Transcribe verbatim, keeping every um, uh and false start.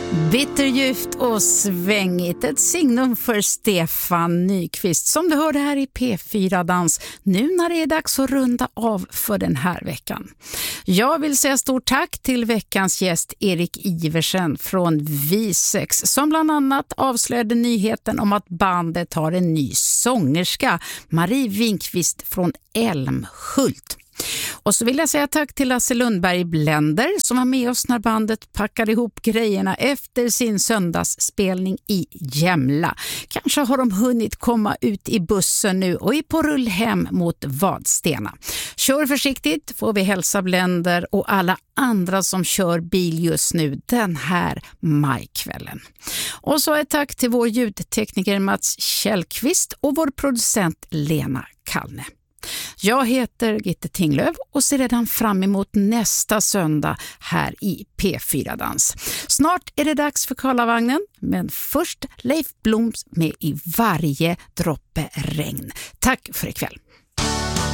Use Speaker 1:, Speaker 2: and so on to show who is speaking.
Speaker 1: Bitterljuvt och svängigt, ett signum för Stefan Nyqvist som du hörde här i P fyra Dans nu när det är dags att runda av för den här veckan. Jag vill säga stort tack till veckans gäst Erik Iversen från Visex som bland annat avslöjade nyheten om att bandet har en ny sångerska, Marie Winkvist från Älmhult. Och så vill jag säga tack till Lasse Lundberg Blender som var med oss när bandet packade ihop grejerna efter sin söndagsspelning i Jämla. Kanske har de hunnit komma ut i bussen nu och är på rull hem mot Vadstena. Kör försiktigt får vi hälsa Blender och alla andra som kör bil just nu den här majkvällen. Och så ett tack till vår ljudtekniker Mats Källqvist och vår producent Lena Kallne. Jag heter Gitte Tinglöf och ser redan fram emot nästa söndag här i P fyra Dans. Snart är det dags för Karlavagnen, men först Leif Bloms med I varje droppe regn. Tack för ikväll.